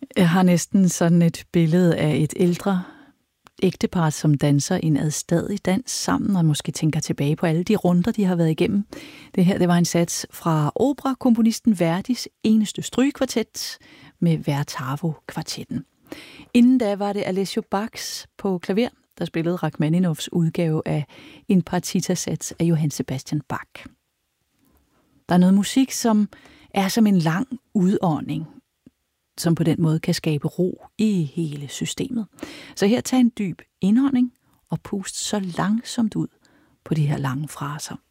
Jeg har næsten sådan et billede af et ældre ægtepar, som danser en adstadig dans sammen, og måske tænker tilbage på alle de runder, de har været igennem. Det her, det var en sats fra operakomponisten Verdis eneste strygekvartet med Värtavo-kvartetten. Inden da var det Alessio Bachs på klaver, der spillede Rachmaninovs udgave af en partitasats af Johann Sebastian Bach. Der er noget musik, som er som en lang udånding, som på den måde kan skabe ro i hele systemet. Så her tag en dyb indånding og pust så langsomt ud på de her lange fraser.